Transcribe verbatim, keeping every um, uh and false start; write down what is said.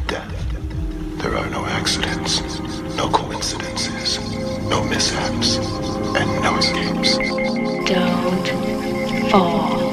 death. There are no accidents, no coincidences, no mishaps, and no escapes. Don't fall.